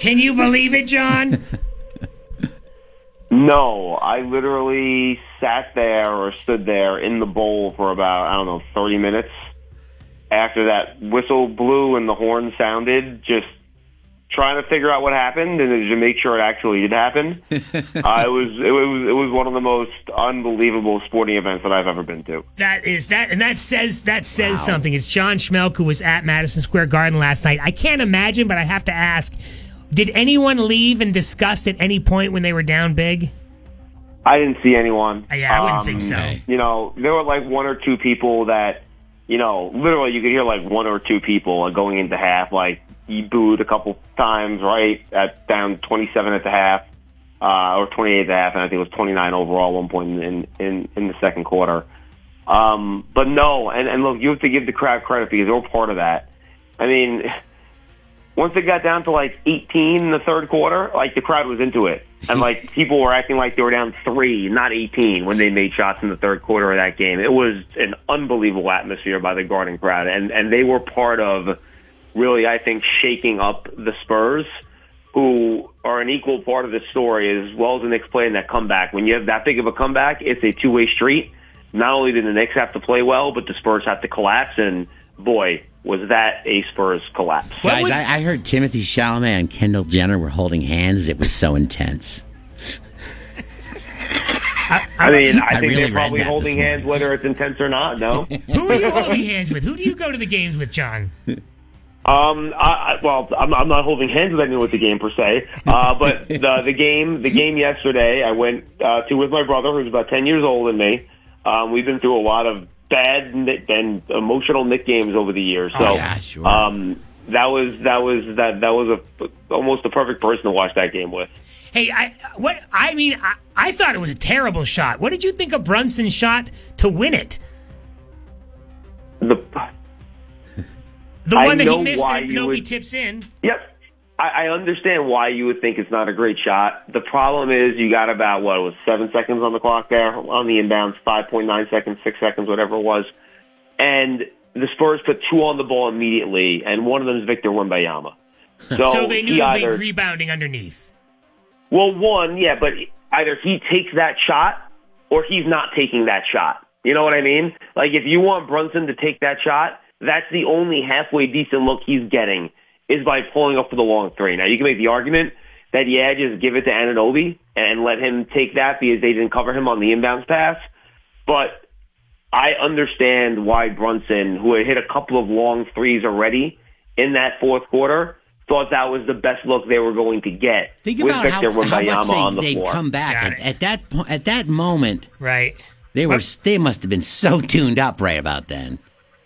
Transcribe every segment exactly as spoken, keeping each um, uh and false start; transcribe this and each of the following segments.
Can you believe it, John? No, I literally sat there or stood there in the bowl for about, I don't know, thirty minutes. After that whistle blew and the horn sounded, just trying to figure out what happened and to make sure it actually did happen. uh, it was it was it was one of the most unbelievable sporting events that I've ever been to. That is that, and that says that says Wow. something. It's John Schmelk, who was at Madison Square Garden last night. I can't imagine, but I have to ask: did anyone leave and discuss at any point when they were down big? I didn't see anyone. Yeah, I wouldn't Um, think so. You know, there were like one or two people that, you know, literally you could hear like one or two people going into half, like he booed a couple times, right, at down twenty-seven at the half, uh, or twenty-eight at the half, and I think it was twenty-nine overall at one point in in, in the second quarter. Um, but no, and, and look, you have to give the crowd credit because they were part of that. I mean, once it got down to like eighteen in the third quarter, like the crowd was into it. And like people were acting like they were down three, not eighteen, when they made shots in the third quarter of that game. It was an unbelievable atmosphere by the Garden crowd, and and they were part of really, I think, shaking up the Spurs, who are an equal part of the story, as well as the Knicks playing that comeback. When you have that big of a comeback, it's a two-way street. Not only did the Knicks have to play well, but the Spurs have to collapse, and boy, was that a Spurs collapse. Guys, was- I, I heard Timothy Chalamet and Kendall Jenner were holding hands. It was so intense. I mean, I, I think really they're read probably that holding this hands morning. whether it's intense or not, no? Who are you holding hands with? Who do you go to the games with, John? Um, I, I, well, I'm, I'm not holding hands with anyone with the game per se, uh, but the the game the game yesterday I went uh, to with my brother, who's about ten years older than me. Um, we've been through a lot of bad Knick- and emotional Knick games over the years, so Oh, yeah, sure. um, that was that was that that was a almost the perfect person to watch that game with. Hey, I what I mean, I, I thought it was a terrible shot. What did you think of Brunson's shot to win it? The The I one that know he missed why and you nobody would- tips in. Yep. I, I understand why you would think it's not a great shot. The problem is you got about, what, it was seven seconds on the clock there on the inbounds, five point nine seconds, six seconds, whatever it was. And the Spurs put two on the ball immediately, and one of them is Victor Wembanyama. So, So they knew he the either, big rebounding underneath. well, one, yeah, but either he takes that shot or he's not taking that shot. You know what I mean? Like, if you want Brunson to take that shot, that's the only halfway decent look he's getting is by pulling up for the long three. Now, you can make the argument that, yeah, just give it to Anunoby and let him take that because they didn't cover him on the inbounds pass. But I understand why Brunson, who had hit a couple of long threes already in that fourth quarter, thought that was the best look they were going to get Think with about Victor how, how Wembanyama on much the they, floor. they'd come back Got at, it. at that po- at that moment. Right. They were But- they must have been so tuned up right about then.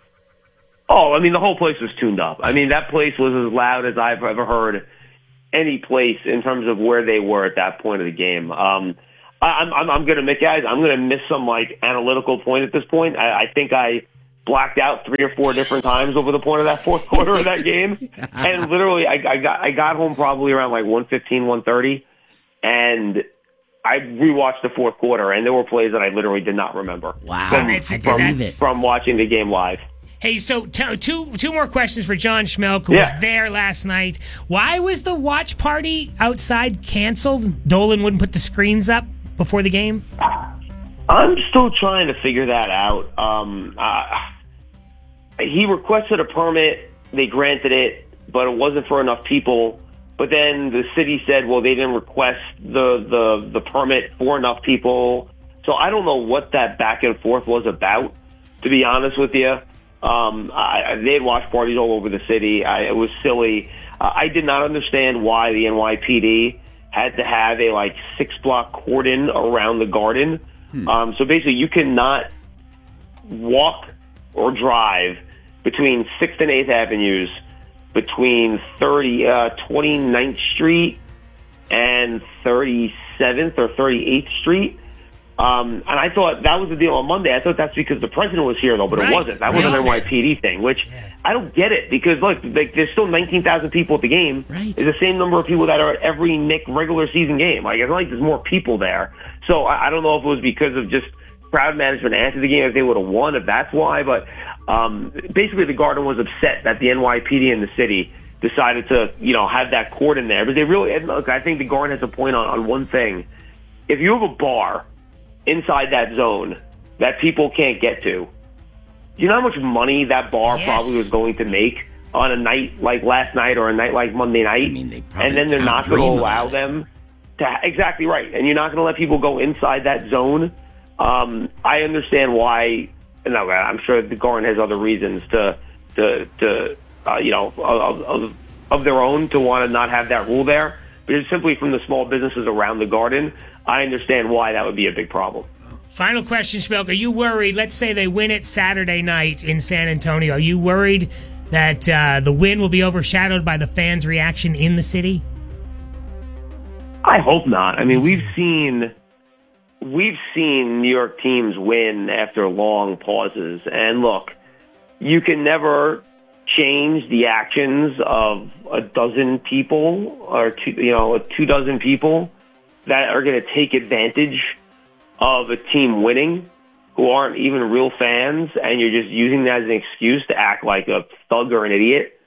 Oh, I mean, the whole place was tuned up. I mean, that place was as loud as I've ever heard any place in terms of where they were at that point of the game. Um, I, I'm, I'm, I'm going to admit, guys, I'm going to miss some like analytical point at this point. I, I think I blacked out three or four different times over the point of that fourth quarter of that game, and literally, I, I got I got home probably around like one fifteen, one thirty, and I rewatched the fourth quarter, and there were plays that I literally did not remember. Wow, From, It's- I from, believe it. from watching the game live. Hey, so t- two two more questions for John Schmelk, who Yeah. was there last night. Why was the watch party outside canceled? Dolan wouldn't put the screens up before the game? I'm still trying to figure that out. Um, uh, he requested a permit. They granted it, but it wasn't for enough people. But then the city said, well, they didn't request the, the, the permit for enough people. So I don't know what that back and forth was about, to be honest with you. Um, I, they had watch parties all over the city. I, it was silly. Uh, I did not understand why the N Y P D had to have a like six block cordon around the Garden. Hmm. Um, so basically, you cannot walk or drive between sixth and eighth Avenues, between thirty, uh, twenty-ninth Street and thirty-seventh or thirty-eighth Street. Um, and I thought that was the deal on Monday. I thought that's because the president was here, though, but Right. it wasn't. That was an Right. N Y P D thing, which I don't get it because, look, like, there's still nineteen thousand people at the game. Right. It's the same number of people that are at every Knick regular season game. Like, it's not like there's more people there. So I, I don't know if it was because of just crowd management after the game, if they would have won, if that's why. But um, basically, the Garden was upset that the N Y P D and the city decided to, you know, have that court in there. But they really, and look, I think the Garden has a point on, on one thing. If you have a bar inside that zone that people can't get to, do you know how much money that bar yes. probably was going to make on a night like last night or a night like Monday night? I mean, they probably and then they're not going to allow it. them to, exactly right. And you're not going to let people go inside that zone. Um, I understand why, no, I'm sure the Garden has other reasons to, to, to uh, you know, of, of, of their own to want to not have that rule there. But it's simply from the small businesses around the Garden, I understand why that would be a big problem. Final question, Schmelk. Are you worried? Let's say they win it Saturday night in San Antonio. Are you worried that uh, the win will be overshadowed by the fans' reaction in the city? I hope not. I mean, we've seen we've seen New York teams win after long pauses. And look, you can never change the actions of a dozen people or two, you know, two dozen people that are going to take advantage of a team winning who aren't even real fans, and you're just using that as an excuse to act like a thug or an idiot.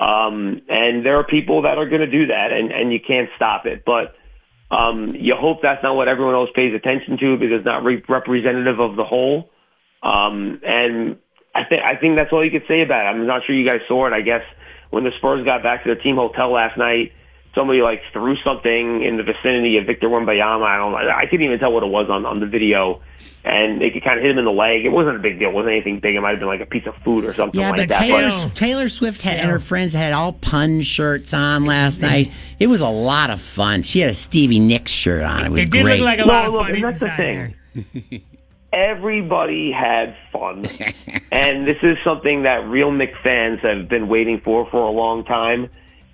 Um, and there are people that are going to do that, and, and you can't stop it. But um, you hope that's not what everyone else pays attention to, because it's not re- representative of the whole. Um, and I think I think that's all you could say about it. I'm not sure you guys saw it. I guess when the Spurs got back to their team hotel last night, somebody like threw something in the vicinity of Victor Wembanyama. I don't know. I couldn't even tell what it was on, on the video, and they could kind of hit him in the leg. It wasn't a big deal. It wasn't anything big. It might have been like a piece of food or something yeah, like but that. Taylor, But Taylor Swift had, and her friends had all pun shirts on last night. It was a lot of fun. She had a Stevie Nicks shirt on. It was It did great. look like a Well, lot of look, fun and that's the inside thing. there. Everybody had fun, and this is something that real Knicks fans have been waiting for for a long time.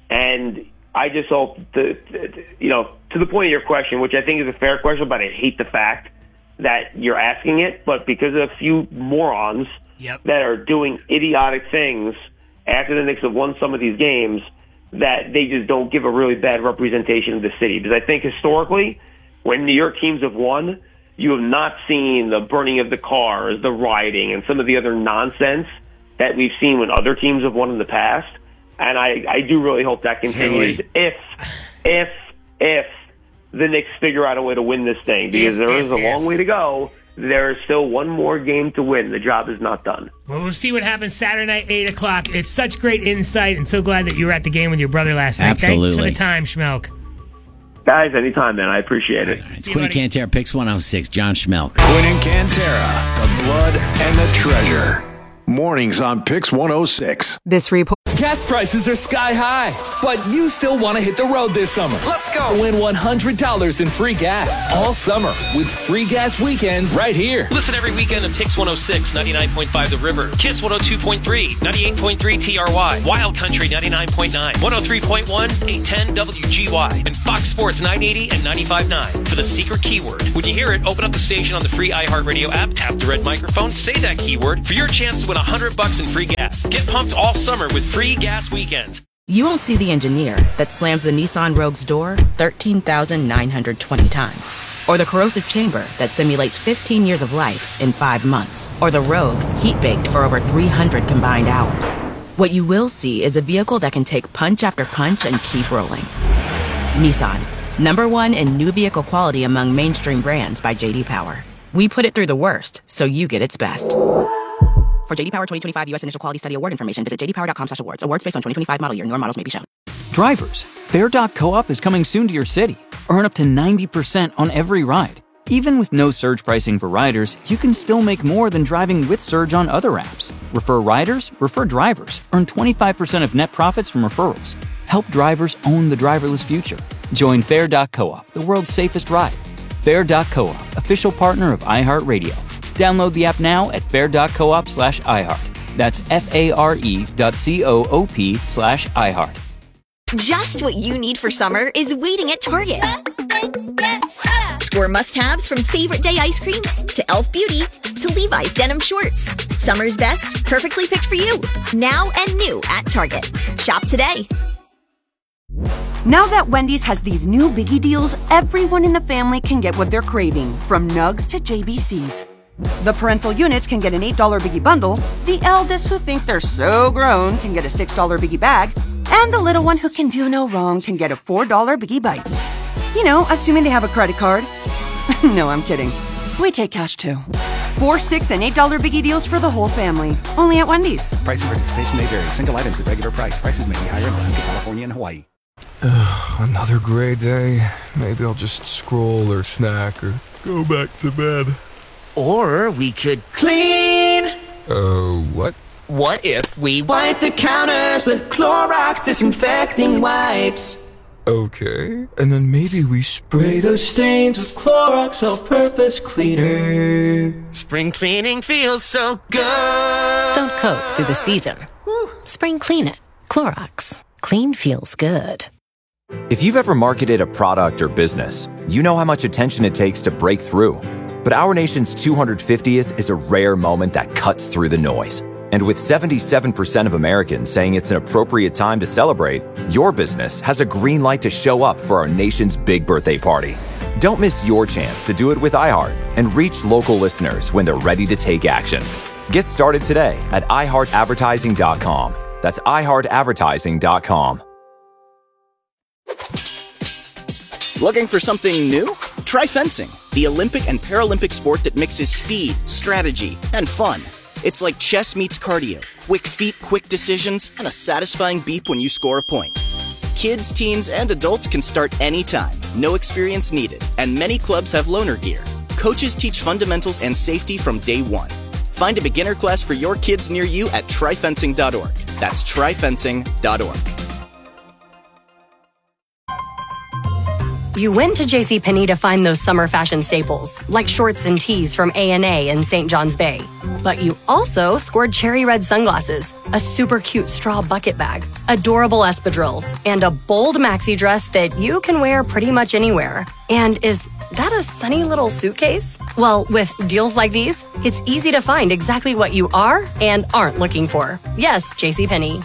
And I just hope that, you know, to the point of your question, which I think is a fair question, but I hate the fact that you're asking it, but because of a few morons Yep. that are doing idiotic things after the Knicks have won some of these games, that they just don't give a really bad representation of the city. Because I think historically, when New York teams have won, you have not seen the burning of the cars, the rioting, and some of the other nonsense that we've seen when other teams have won in the past. And I, I do really hope that continues if, if, if the Knicks figure out a way to win this thing, because If, there if, is a long if. way to go. There is still one more game to win. The job is not done. Well, we'll see what happens Saturday night, eight o'clock. It's such great insight, and so glad that you were at the game with your brother last night. Absolutely. Thanks for the time, Schmelk. Guys, anytime, man. I appreciate it. It's See you, Quinn buddy. Cantera, Picks one oh six, John Schmelk. Quinn and Cantera, the blood and the treasure. Mornings on Pix one oh six. This report. Gas prices are sky high, but you still want to hit the road this summer. Let's go. Win one hundred dollars in free gas all summer with free gas weekends right here. Listen every weekend to Pix one oh six, ninety-nine point five The River, Kiss one oh two point three, ninety-eight point three T R Y, Wild Country ninety-nine point nine, one oh three point one, eight ten W G Y, and Fox Sports nine eighty and ninety-five point nine for the secret keyword. When you hear it, open up the station on the free iHeartRadio app, tap the red microphone, say that keyword for your chance to win one hundred bucks in free gas. Get pumped all summer with free gas weekends. You won't see the engineer that slams the Nissan Rogue's door thirteen thousand nine hundred twenty times. Or the corrosive chamber that simulates fifteen years of life in five months. Or the Rogue heat-baked for over three hundred combined hours. What you will see is a vehicle that can take punch after punch and keep rolling. Nissan, number one in new vehicle quality among mainstream brands by J D Power. We put it through the worst, so you get its best. For J D Power twenty twenty-five U S Initial Quality Study Award information, visit j d power dot com slash awards. Awards based on twenty twenty-five model year. Newer models may be shown. Drivers, Fair dot co-op is coming soon to your city. Earn up to ninety percent on every ride. Even with no surge pricing for riders, you can still make more than driving with Surge on other apps. Refer riders, refer drivers. Earn twenty-five percent of net profits from referrals. Help drivers own the driverless future. Join Fair dot co-op, the world's safest ride. Fair dot co-op, official partner of iHeartRadio. Download the app now at fair dot coop slash iHeart. That's F-A-R-E dot C-O-O-P slash iHeart. Just what you need for summer is waiting at Target. Score must-haves from Favorite Day ice cream to e l f Beauty to Levi's denim shorts. Summer's best, perfectly picked for you. Now and new at Target. Shop today. Now that Wendy's has these new biggie deals, everyone in the family can get what they're craving, from nugs to J B Cs. The parental units can get an eight dollar biggie bundle, the eldest who think they're so grown can get a six dollar biggie bag, And the little one who can do no wrong can get a four dollar Biggie Bites. You know, assuming they have a credit card. No, I'm kidding. We take cash too. Four, six, and eight dollar Biggie deals for the whole family. Only at Wendy's. Price of participation may vary. Single items at regular price. Prices may be higher in Alaska, California, and Hawaii. Another gray day. Maybe I'll just scroll or snack or go back to bed. Or we could clean. Uh, what? What if we wipe the counters with Clorox disinfecting wipes? Okay. And then maybe we spray those stains with Clorox all-purpose cleaner. Spring cleaning feels so good. Don't coat through the season. Woo. Spring clean it. Clorox. Clean feels good. If you've ever marketed a product or business, you know how much attention it takes to break through. But our nation's two hundred fiftieth is a rare moment that cuts through the noise. And with seventy-seven percent of Americans saying it's an appropriate time to celebrate, your business has a green light to show up for our nation's big birthday party. Don't miss your chance to do it with iHeart and reach local listeners when they're ready to take action. Get started today at i heart advertising dot com. That's i heart advertising dot com. Looking for something new? Try fencing, the Olympic and Paralympic sport that mixes speed, strategy, and fun. It's like chess meets cardio, quick feet, quick decisions, and a satisfying beep when you score a point. Kids, teens, and adults can start anytime, no experience needed, and many clubs have loaner gear. Coaches teach fundamentals and safety from day one. Find a beginner class for your kids near you at try fencing dot org. That's try fencing dot org. You went to JCPenney to find those summer fashion staples, like shorts and tees from A and A in Saint John's Bay. But you also scored cherry red sunglasses, a super cute straw bucket bag, adorable espadrilles, and a bold maxi dress that you can wear pretty much anywhere. And is that a sunny little suitcase? Well, with deals like these, it's easy to find exactly what you are and aren't looking for. Yes, JCPenney.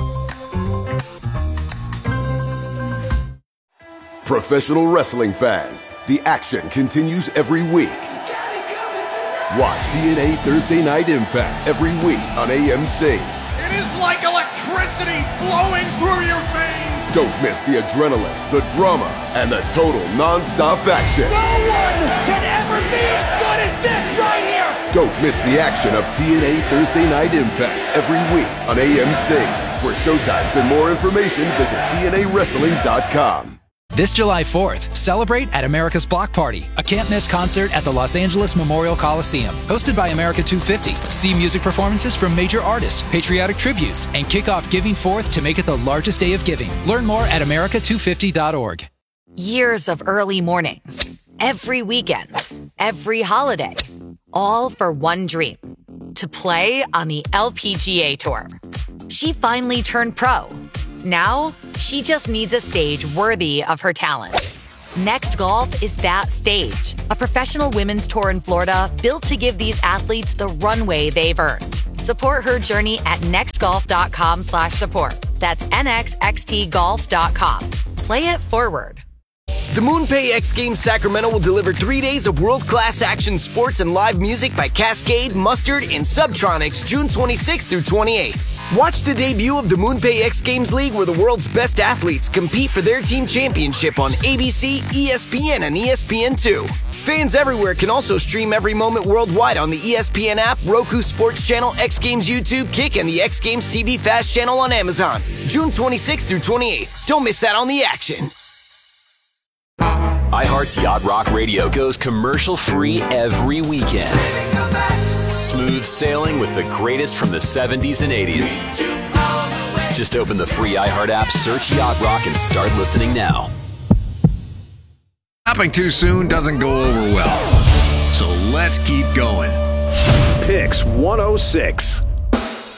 Professional wrestling fans, the action continues every week. Watch T N A Thursday Night Impact every week on A M C. It is like electricity flowing through your veins. Don't miss the adrenaline, the drama, and the total non-stop action. No one can ever be as good as this right here. Don't miss the action of T N A Thursday Night Impact every week on A M C. For showtimes and more information, visit T N A wrestling dot com. This July fourth, celebrate at America's Block Party, a can't-miss concert at the Los Angeles Memorial Coliseum. Hosted by America two fifty, see music performances from major artists, patriotic tributes, and kick off Giving Fourth to make it the largest day of giving. Learn more at America two fifty dot org. Years of early mornings, every weekend, every holiday, all for one dream, to play on the L P G A Tour. She finally turned pro. Now, she just needs a stage worthy of her talent. Next Golf is that stage, a professional women's tour in Florida built to give these athletes the runway they've earned. Support her journey at next golf dot com slash support. That's N X X T golf dot com. Play it forward. The MoonPay X Games Sacramento will deliver three days of world-class action sports and live music by Cascade, Mustard, and Subtronics June twenty-sixth through twenty-eighth. Watch the debut of the MoonPay X Games League where the world's best athletes compete for their team championship on A B C, E S P N, and E S P N two. Fans everywhere can also stream every moment worldwide on the E S P N app, Roku Sports Channel, X Games YouTube, Kick, and the X Games T V Fast channel on Amazon. June twenty-sixth through twenty-eighth. Don't miss out on the action. iHeart's Yacht Rock Radio goes commercial-free every weekend. Smooth sailing with the greatest from the seventies and eighties. Just open the free iHeart app, search Yacht Rock, and start listening now. Stopping too soon doesn't go over well. So let's keep going. Picks one oh six.